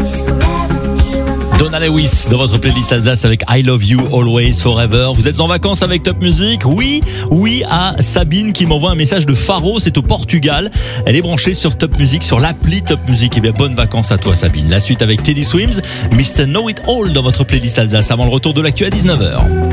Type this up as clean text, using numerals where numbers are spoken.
Donna Lewis dans votre playlist Alsace avec I Love You Always Forever. Vous êtes en vacances avec Top Music? Oui à Sabine qui m'envoie un message de Faro, c'est au Portugal. Elle est branchée sur Top Music, sur l'appli Top Music. Eh bien, bonnes vacances à toi Sabine. La suite avec Teddy Swims, Mr. Know It All dans votre playlist Alsace avant le retour de l'actu à 19h.